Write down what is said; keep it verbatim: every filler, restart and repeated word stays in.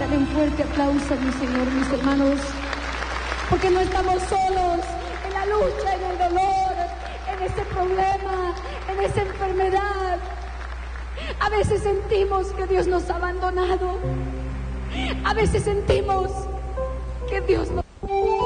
Dale un fuerte aplauso a mi Señor, mis hermanos, porque no estamos solos en la lucha, en el dolor, en ese problema, en esa enfermedad. A veces sentimos que Dios nos ha abandonado. A veces sentimos que Dios nos...